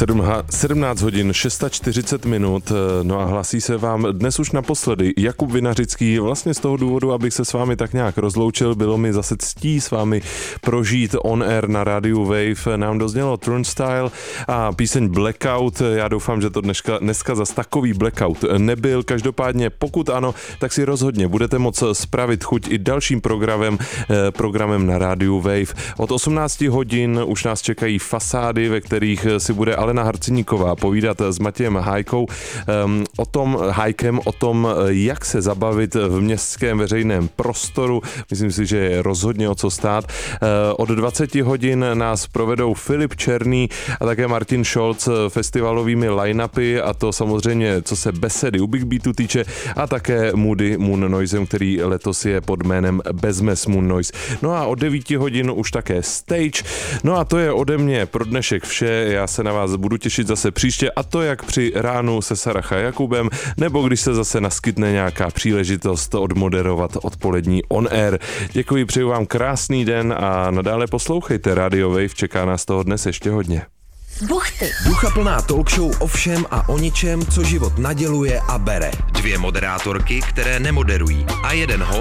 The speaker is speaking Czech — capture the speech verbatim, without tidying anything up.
sedmnáct hodin čtyřicet šest minut, no a hlasí se vám dnes už naposledy Jakub Vinařický, vlastně z toho důvodu, abych se s vámi tak nějak rozloučil, bylo mi zase ctí s vámi prožít on air na rádiu Wave, nám doznělo Turnstile a píseň Blackout, já doufám, že to dneska, dneska zas takový blackout nebyl, každopádně pokud ano, tak si rozhodně budete moct spravit chuť i dalším programem, programem na rádiu Wave. Od osmnácti hodin už nás čekají fasády, ve kterých si bude Alena Harceníková povídat s Matějem Hájkou um, o tom, Hájkem o tom, jak se zabavit v městském veřejném prostoru. Myslím si, že je rozhodně o co stát. Uh, od dvaceti hodin nás provedou Filip Černý a také Martin Scholz festivalovými line-upy, a to samozřejmě, co se besedy u Big Beatu týče, a také Moody Moon Noisem, který letos je pod jménem Bezmes Moon Noise. No a od devíti hodin už také Stage. No a to je ode mě pro dnešek vše. Já se na vás budu těšit zase příště, a to jak při ránu se Sarach a Jakubem, nebo když se zase naskytne nějaká příležitost odmoderovat odpolední on air. Děkuji, přeju vám krásný den a nadále poslouchejte Radio Wave, čeká nás toho dnes ještě hodně. Buchty. Duchaplná talk show o všem a o ničem, co život naděluje a bere. Dvě moderátorky, které nemoderují, a jeden host,